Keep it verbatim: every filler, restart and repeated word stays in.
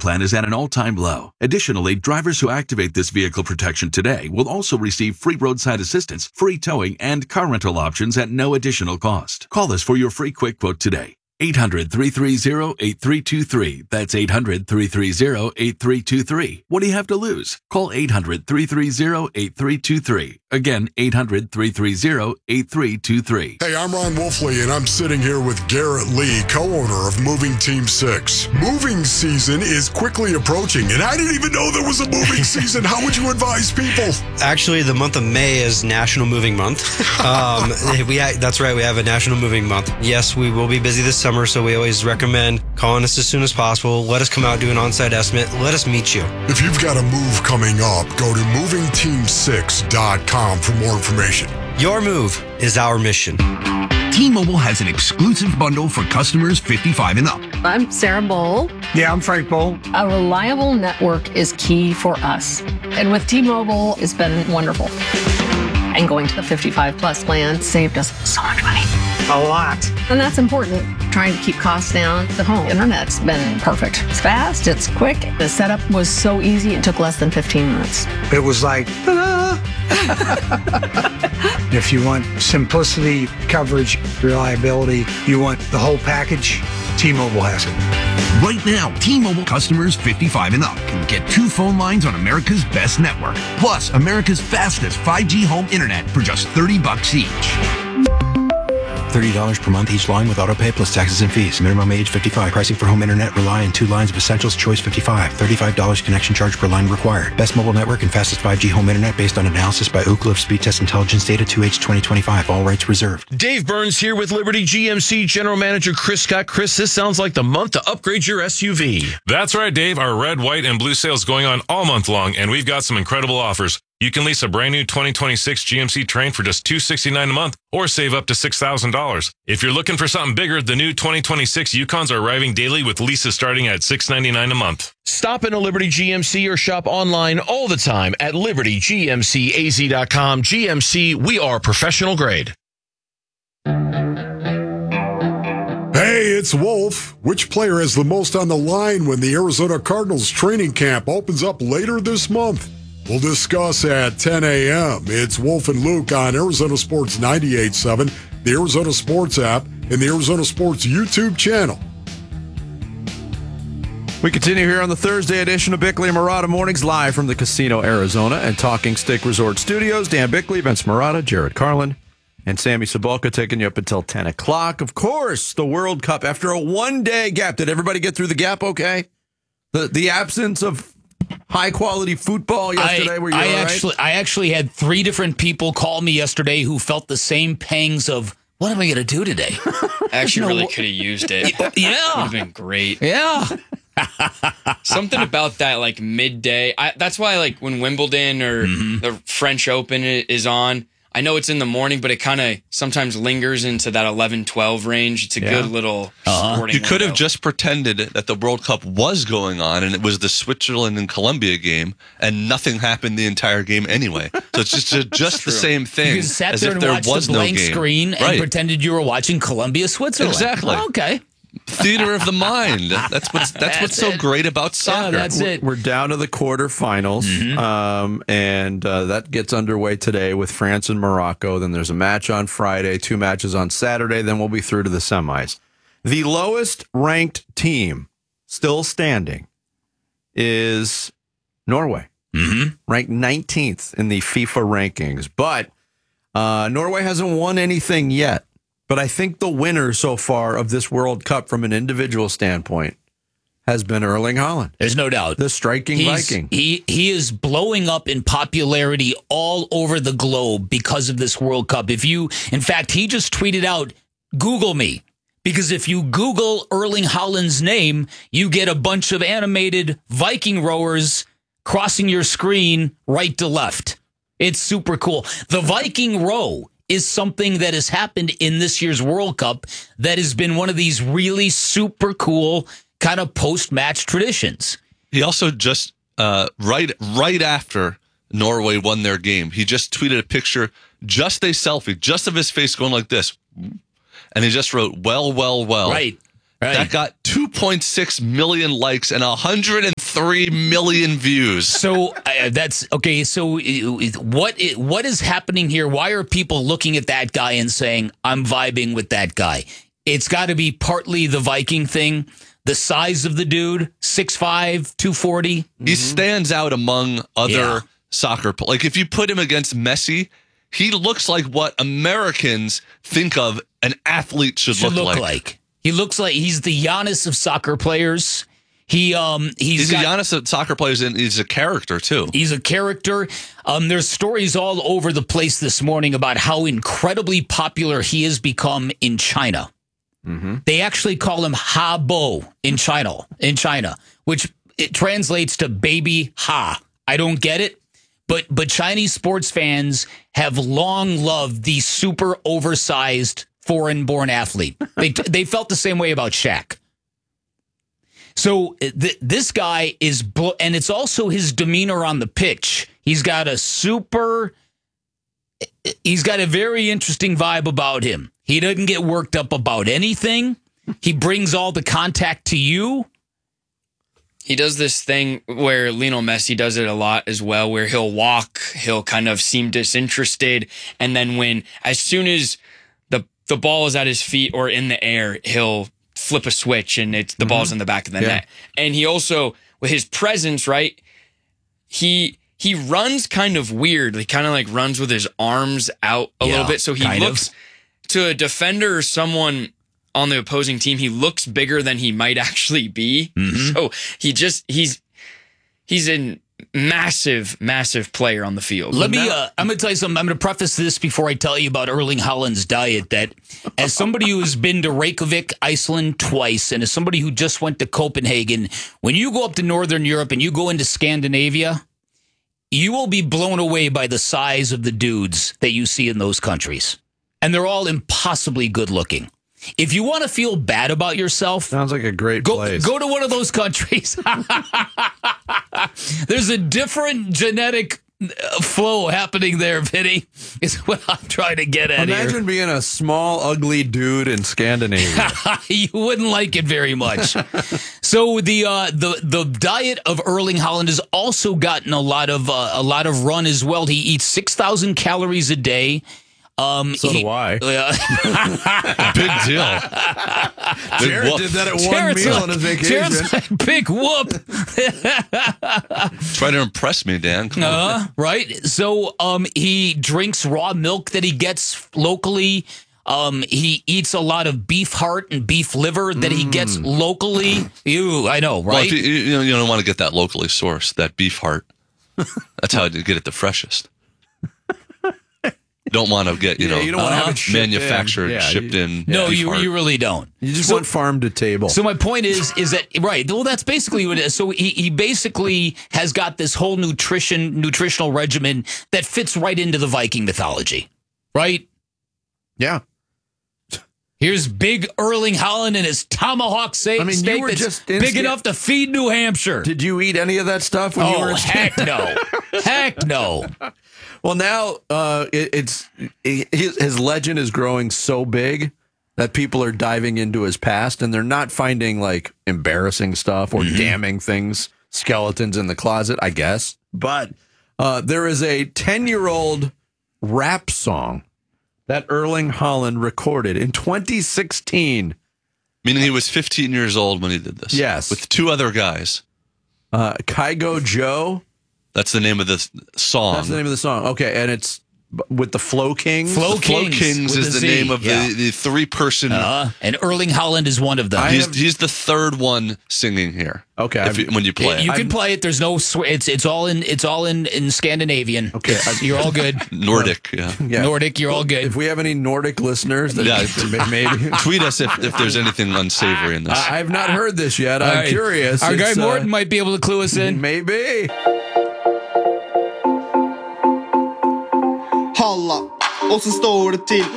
plan is at an all-time low. Additionally, drivers who activate this vehicle protection today will also receive free roadside assistance, free towing, and car rental options at no additional cost. Call us for your free quick quote today. eight hundred, three three zero, eight three two three. That's eight hundred, three three zero, eight three two three. What do you have to lose? Call eight hundred, three three zero, eight three two three. Again, eight hundred, three three zero, eight three two three. Hey, I'm Ron Wolfley, and I'm sitting here with Garrett Lee, co-owner of Moving Team six. Moving season is quickly approaching, and I didn't even know there was a moving season. How would you advise people? Actually, the month of May is National Moving Month. Um, we ha- That's right, we have a National Moving Month. Yes, we will be busy this summer, so we always recommend calling us as soon as possible. Let us come out, do an on-site estimate. Let us meet you. If you've got a move coming up, go to moving team six dot com for more information. Your move is our mission. T-Mobile has an exclusive bundle for customers fifty-five and up. I'm Sarah Bowl. Yeah, I'm Frank Bowl. A reliable network is key for us. And with T-Mobile, it's been wonderful. And going to the fifty-five plus plan saved us so much money. A lot. And that's important. Trying to keep costs down. The home internet's been perfect. It's fast, it's quick. The setup was so easy, it took less than fifteen minutes. It was like, ta-da! If you want simplicity, coverage, reliability, you want the whole package, T-Mobile has it. Right now, T-Mobile customers fifty-five and up can get two phone lines on America's best network, plus America's fastest five G home internet for just thirty bucks each. thirty dollars per month each line with autopay plus taxes and fees. Minimum age fifty-five. Pricing for home internet rely on two lines of Essentials Choice fifty-five. thirty-five dollars connection charge per line required. Best mobile network and fastest five G home internet based on analysis by Ookla of Speed Test Intelligence data two H twenty twenty-five. All rights reserved. Dave Burns here with Liberty G M C General Manager Chris Scott. Chris, this sounds like the month to upgrade your S U V. That's right, Dave. Our red, white, and blue sales going on all month long, and we've got some incredible offers. You can lease a brand new twenty twenty-six G M C Terrain for just two hundred sixty-nine dollars a month or save up to six thousand dollars. If you're looking for something bigger, the new twenty twenty-six Yukons are arriving daily with leases starting at six hundred ninety-nine dollars a month. Stop in a Liberty G M C or shop online all the time at liberty g m c a z dot com. G M C, we are professional grade. Hey, it's Wolf. Which player has the most on the line when the Arizona Cardinals training camp opens up later this month? We'll discuss at ten a.m. It's Wolf and Luke on Arizona Sports ninety-eight point seven, the Arizona Sports app, and the Arizona Sports YouTube channel. We continue here on the Thursday edition of Bickley and Murata Mornings, live from the Casino Arizona and Talking Stick Resort Studios. Dan Bickley, Vince Murata, Jared Carlin, and Sammy Sabalka taking you up until ten o'clock. Of course, the World Cup after a one-day gap. Did everybody get through the gap okay? The the absence of high-quality football yesterday, I, were you I all right? actually, I actually had three different people call me yesterday who felt the same pangs of, what am I going to do today? I actually No, really wh- could have used it. Yeah. It would have been great. Yeah. Something about that, like, midday. I, that's why, like, when Wimbledon or Mhm. the French Open i- is on, I know it's in the morning, but it kind of sometimes lingers into that eleven, twelve range. It's a Yeah. good little Uh-huh. sporting You could have window. just pretended that the World Cup was going on and it was the Switzerland and Colombia game, and nothing happened the entire game anyway. So it's just just the true. same thing You sat as there if and there watched was the no blank game. screen and Right. pretended you were watching Columbia, Switzerland. Exactly. Oh, okay. Theater of the mind. That's what's that's, what's That's so it. great about soccer. that's it. We're down to the quarterfinals, Mhm. um, and uh, that gets underway today with France and Morocco. Then there's a match on Friday, two matches on Saturday. Then we'll be through to the semis. The lowest ranked team still standing is Norway, Mm-hmm. ranked nineteenth in the FIFA rankings. But uh, Norway hasn't won anything yet. But I think the winner so far of this World Cup from an individual standpoint has been Erling Haaland. There's no doubt. The striking He's- Viking. He he is blowing up in popularity all over the globe because of this World Cup. If you, in fact, he just tweeted out, Google me. Because if you Google Erling Haaland's name, you get a bunch of animated Viking rowers crossing your screen right to left. It's super cool. The Viking row is something that has happened in this year's World Cup that has been one of these really super cool kind of post-match traditions. He also just uh, right right after Norway won their game, he just tweeted a picture, just a selfie, just of his face going like this, and he just wrote, "Well, well, well." Right. Right. That got two point six million likes and one hundred three million views. So uh, that's okay. So uh, what i- what is happening here? Why are people looking at that guy and saying, I'm vibing with that guy? It's got to be partly the Viking thing, the size of the dude, six five, two forty. He stands out among other Yeah. soccer players. Like if you put him against Messi, he looks like what Americans think of an athlete should, Should look, look like. like. He looks like he's the Giannis of soccer players. He um he's, He's got, a Giannis of soccer players, and he's a character too. He's a character. Um, there's stories all over the place this morning about how incredibly popular he has become in China. Mm-hmm. They actually call him Ha Bo in China, in China, which it translates to baby Ha. I don't get it, but but Chinese sports fans have long loved the super oversized foreign-born athlete. They they felt the same way about Shaq. So th- this guy is, blo- and it's also his demeanor on the pitch. He's got a super, he's got a very interesting vibe about him. He doesn't get worked up about anything. He brings all the contact to you. He does this thing where Lionel Messi does it a lot as well, where he'll walk, he'll kind of seem disinterested, and then when, as soon as the the ball is at his feet or in the air, he'll flip a switch and it's the mm-hmm. ball's in the back of the Yeah. net. And he also, with his presence, right, he he runs kind of weird. He kind of like runs with his arms out a Yeah, little bit. So he kind looks, of. to a defender or someone on the opposing team, he looks bigger than he might actually be. Mm-hmm. So he just, he's, he's a massive, massive player on the field. Let me, uh, I'm going to tell you something. I'm going to preface this before I tell you about Erling Haaland's diet, that as somebody who has been to Reykjavik, Iceland twice, and as somebody who just went to Copenhagen, when you go up to Northern Europe and you go into Scandinavia, you will be blown away by the size of the dudes that you see in those countries. And they're all impossibly good looking. If you want to feel bad about yourself, sounds like a great go, place. Go to one of those countries. There's a different genetic flow happening there, Vinny, is what I'm trying to get at Imagine here. being a small, ugly dude in Scandinavia. You wouldn't like it very much. So the uh, the the diet of Erling Haaland has also gotten a lot of uh, a lot of run as well. He eats six thousand calories a day. Um, so he, do I. Uh, Big deal. Big Jared whoop. did that at one Jared's meal like- on his vacation. Jared's like, big whoop. Try to impress me, Dan. Come on. Uh, right. So um, he drinks raw milk that he gets locally. Um, he eats a lot of beef heart and beef liver that he gets locally. Ew, I know, Well, right? if you, you, know, you don't want to get that locally sourced, that beef heart. That's how you get it the freshest. Don't want to get, you Yeah, know, you don't wanna have it shipped manufactured, in. Yeah, shipped you- in. no, beef you heart. you really don't. You just So- want farm to table. So my point is, is that right? Well, that's basically what it is. So he, he basically has got this whole nutrition nutritional regimen that fits right into the Viking mythology, right? yeah. Here's big Erling Haaland and his tomahawk steak, I mean, you steak were that's just big insti- enough to feed New Hampshire. Did you eat any of that stuff when you were Oh, in heck no. Heck no. Well, now uh, it, it's it, his, his legend is growing so big that people are diving into his past, and they're not finding like embarrassing stuff or Mm-hmm. damning things, skeletons in the closet, I guess. But uh, there is a ten-year-old rap song that Erling Haaland recorded in twenty sixteen. Meaning he was fifteen years old when he did this. Yes. With two other guys. Uh, Kygo Joe. That's the name of the song. That's the name of the song. Okay, and it's b- with the Flow Kings. Flow The Flow Kings Kings with is a the Z, name of yeah. the, the three person. Uh, and Erling Haaland is one of them. he's, he's the third one singing here. Okay, if you, when you play you it. can play it. There's no swear. It's it's all in it's all in, in Scandinavian. Okay, you're all good. Nordic, yeah. Yeah. Nordic, you're all good. If we have any Nordic listeners, that Yeah, maybe. Tweet us if, if there's anything unsavory in this. I- I've not heard this yet. I'm All right. curious. Our guy It's, uh, Morton might be able to clue us in. Maybe. Halla, och så står det till